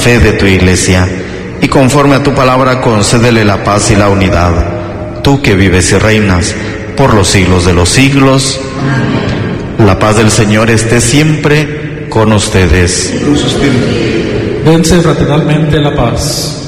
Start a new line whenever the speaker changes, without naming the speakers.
fe de tu Iglesia, y conforme a tu palabra concédele la paz y la unidad, tú que vives y reinas por los siglos de los siglos. Amén. La paz del Señor esté siempre con ustedes.
Dense fraternalmente la paz.